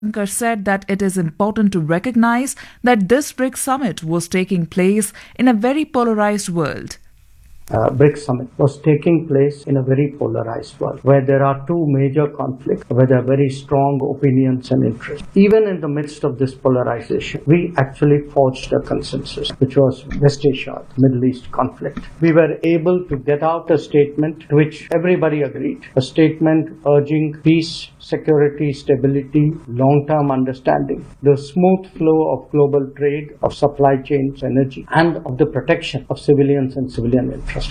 Jaishankar said that it is important to recognize that this BRICS summit was taking place in a very polarized world. BRICS summit was taking place in a very polarized world where there are two major conflicts, where there are very strong opinions and interests. Even in the midst of this polarization, we actually forged a consensus, which was West Asia, the Middle East conflict. We were able to get out a statement to which everybody agreed, a statement urging peace, security, stability, long-term understanding, the smooth flow of global trade, of supply chains, energy, and of the protection of civilians and civilian infrastructure.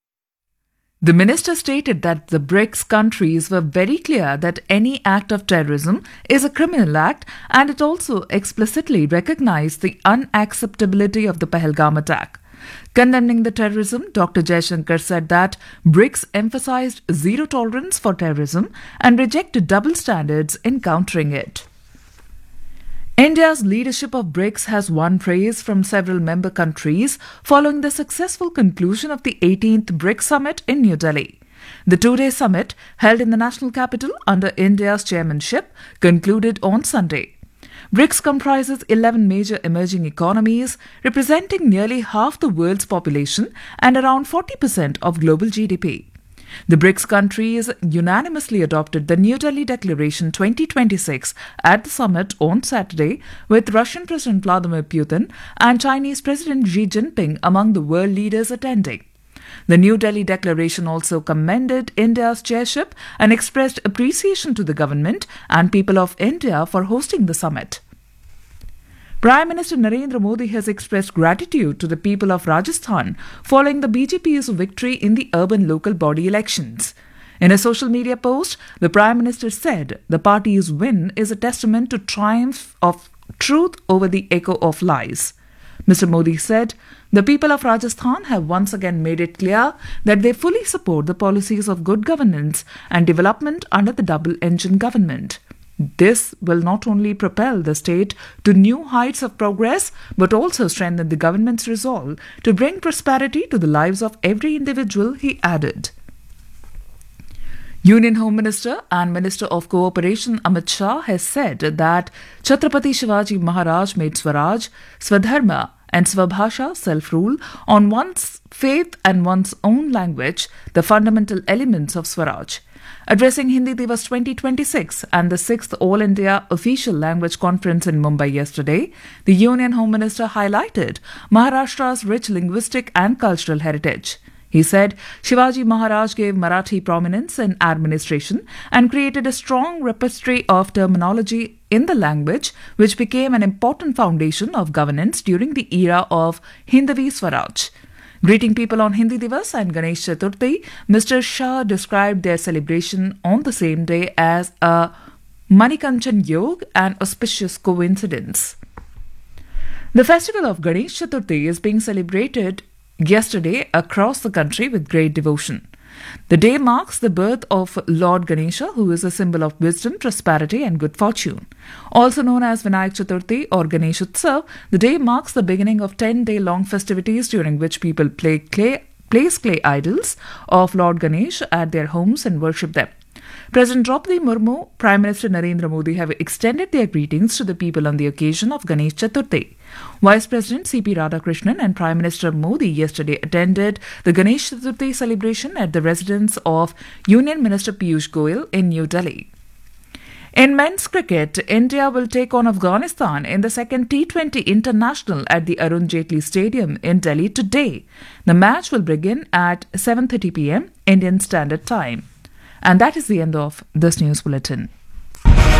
The minister stated that the BRICS countries were very clear that any act of terrorism is a criminal act, and it also explicitly recognized the unacceptability of the Pahalgam attack. Condemning the terrorism, Dr. Jaishankar said that BRICS emphasized zero tolerance for terrorism and rejected double standards in countering it. India's leadership of BRICS has won praise from several member countries following the successful conclusion of the 18th BRICS summit in New Delhi. The two-day summit, held in the national capital under India's chairmanship, concluded on Sunday. BRICS comprises 11 major emerging economies, representing nearly half the world's population and around 40% of global GDP. The BRICS countries unanimously adopted the New Delhi Declaration 2026 at the summit on Saturday, with Russian President Vladimir Putin and Chinese President Xi Jinping among the world leaders attending. The New Delhi Declaration also commended India's chairship and expressed appreciation to the government and people of India for hosting the summit. Prime Minister Narendra Modi has expressed gratitude to the people of Rajasthan following the BJP's victory in the urban local body elections. In a social media post, the Prime Minister said the party's win is a testament to triumph of truth over the echo of lies. Mr. Modi said, "The people of Rajasthan have once again made it clear that they fully support the policies of good governance and development under the double-engine government. This will not only propel the state to new heights of progress, but also strengthen the government's resolve to bring prosperity to the lives of every individual," he added. Union Home Minister and Minister of Cooperation Amit Shah has said that Chhatrapati Shivaji Maharaj made Swaraj, Swadharma and Swabhasha, self-rule, on one's faith and one's own language, the fundamental elements of Swaraj. Addressing Hindi Divas 2026 and the 6th All India Official Language Conference in Mumbai yesterday, the Union Home Minister highlighted Maharashtra's rich linguistic and cultural heritage. He said Shivaji Maharaj gave Marathi prominence in administration and created a strong repertoire of terminology in the language, which became an important foundation of governance during the era of Hindavi Swaraj. Greeting people on Hindi Divas and Ganesh Chaturthi, Mr. Shah described their celebration on the same day as a Manikanchan Yog, an auspicious coincidence. The festival of Ganesh Chaturthi is being celebrated yesterday across the country with great devotion. The day marks the birth of Lord Ganesha, who is a symbol of wisdom, prosperity and good fortune. Also known as Vinayak Chaturthi or Ganesh Utsav, the day marks the beginning of 10-day-long festivities during which people place clay idols of Lord Ganesh at their homes and worship them. President Draupadi Murmu, Prime Minister Narendra Modi have extended their greetings to the people on the occasion of Ganesh Chaturthi. Vice President C.P. Radhakrishnan and Prime Minister Modi yesterday attended the Ganesh Chaturthi celebration at the residence of Union Minister Piyush Goyal in New Delhi. In men's cricket, India will take on Afghanistan in the second T20 International at the Arun Jaitley Stadium in Delhi today. The match will begin at 7:30 p.m. Indian Standard Time. And that is the end of this news bulletin.